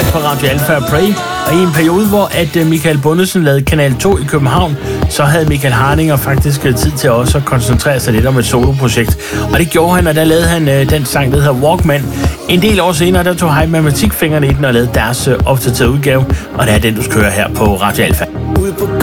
på Radio Alpha og Prey. Og i en periode, hvor at Michael Bundesen lavede Kanal 2 i København, så havde Michael Harninger faktisk tid til også at koncentrere sig lidt om et soloprojekt. Og det gjorde han, og der lavede han den sang, der hedder Walkman. En del år senere, der tog Hype Matematikfingrene i den og lavede deres opdaterede udgave. Og det er den, du skal høre her på Radio Alpha.